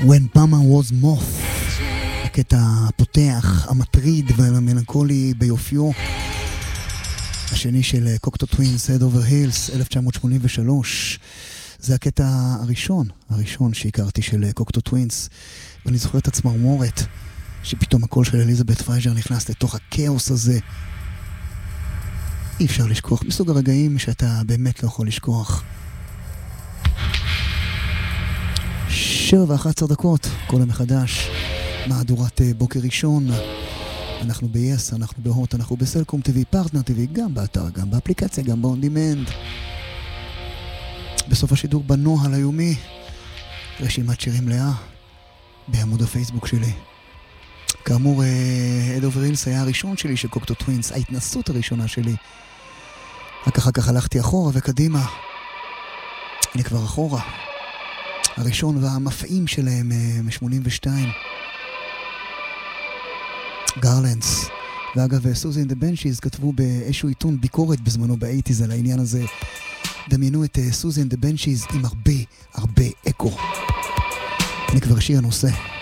When Mama was Moth, הקטע הפותח, המטריד והמלנכולי ביופיו. השני של קוקטו טווינס, Head Over Heels, 1983. זה הקטע הראשון שהכרתי של קוקטו טווינס, ואני זוכר את הצמרמורת, שפתאום הקול של אליזבת פרייזר נכנס לתוך הכאוס הזה. אי אפשר לשכוח, מסוג הרגעים שאתה באמת לא יכול לשכוח. 7:11, כל המחדש, מהדורת בוקר ראשון. אנחנו ב-yes, אנחנו בהוט, אנחנו בסלקום TV, פרטנר TV, גם באתר, גם באפליקציה, גם ב-on demand. בסוף השידור בנוהל היומי, רשימת שירים לאה, בעמוד הפייסבוק שלי. כאמור, Head Over Heels היה הראשון שלי של קוקטו טווינס, ההתנסות הראשונה שלי. רק אחר כך הלכתי אחורה וקדימה. הנה כבר אחורה. הראשון והמפעים שלהם מ-82. גרלנדס. ואגב, סוזי אנד דה בנשיז כתבו באיזשהו עיתון ביקורת בזמנו ב-80s על העניין הזה. דמיינו את סוזי אנד דה בנשיז עם הרבה אקו. אני כבר שיר הנושא.